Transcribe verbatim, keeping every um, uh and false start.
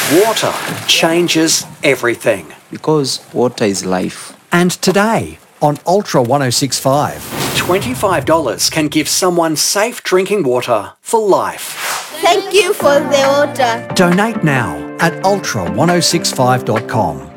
Water changes everything. Because water is life. And today on Ultra one oh six point five, twenty-five dollars can give someone safe drinking water for life. Thank you for the water. Donate now at ultra ten sixty-five dot com.